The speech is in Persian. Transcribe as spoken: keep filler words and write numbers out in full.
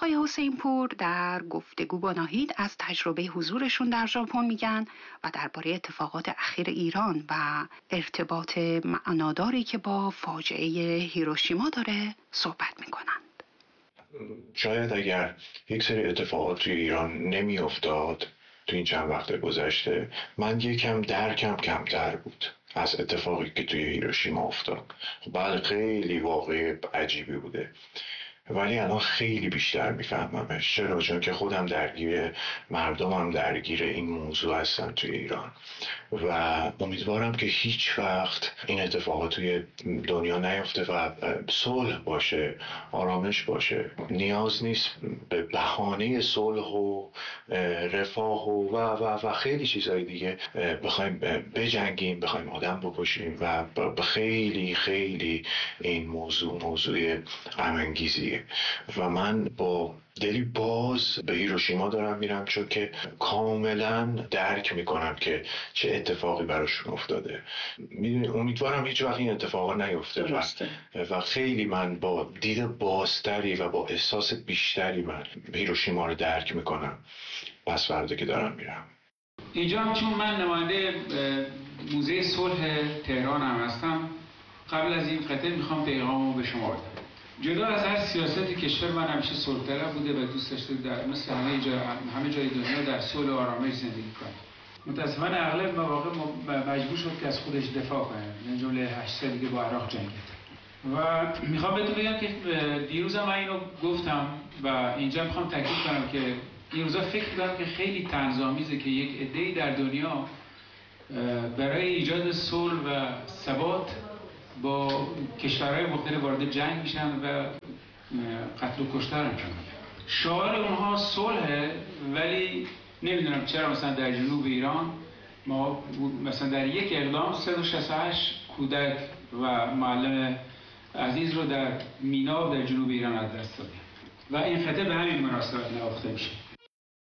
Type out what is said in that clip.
آقای حسین پور در گفتگو با ناهید از تجربه حضورشون در ژاپن میگن و درباره اتفاقات اخیر ایران و ارتباط معناداری که با فاجعه هیروشیما داره صحبت میکنند. شاید اگر یک سری اتفاقات توی ایران نمی افتاد تو این چند وقت گذشته، من یکم درکم کمتر بود از اتفاقی که توی هیروشیما افتاد. بله خیلی واقعی عجیبی بوده، ولی الان خیلی بیشتر میفهممش. چرا؟ چون که خودم درگیر مردمم درگیر این موضوع هستم توی ایران و امیدوارم که هیچ وقت این اتفاقات توی دنیا نیفته و صلح باشه، آرامش باشه. نیاز نیست به بهانه صلح و رفاه و و و خیلی چیزهای دیگه بخوایم بجنگیم، بخوایم آدم بکشیم و خیلی خیلی این موضوع موضوع غم انگیزیه و من با دلی باز به هیروشیما دارم میرم، چون که کاملا درک میکنم که چه اتفاقی براشون افتاده. میدونی امیدوارم هیچ وقت این اتفاقا نیفته و, و خیلی من با دید بازتری و با احساس بیشتری من هیروشیما رو درک میکنم پس فردا که دارم میرم اینجا. هم چون من نماینده موزه صلح تهران هم هستم، قبل از این قطعه میخوام پیغامو به شما بدم. جدا از هر سیاستی کشور، من همیشه صلح طلب بوده و دوست داشته در مثل همه جای همه جای دنیا در صلح و آرامش زندگی کنه. متاسفانه اغلب مواقع مجبور شد که از خودش دفاع کنه، من جمله هشت سال دیگه با عراق جنگید. و میخوام بهتون بگم که دیروز من اینو گفتم و اینجا میخوام تاکید کنم که این روزا فکر می‌کنم که خیلی طنزآمیزه که یک عده‌ای در دنیا برای ایجاد صلح و ثبات با کشورهای مختلف وارد جنگ میشن و قتل و کشتار انجام میدن. شعار اونها صلحه، ولی نمیدونم چرا مثلا در جنوب ایران ما مثلا در یک اقدام صد و شصت و هشت کودک و معلم عزیز رو در مینا در جنوب ایران از دست دادیم و این خطه به همین مناسبت نواخته میشه.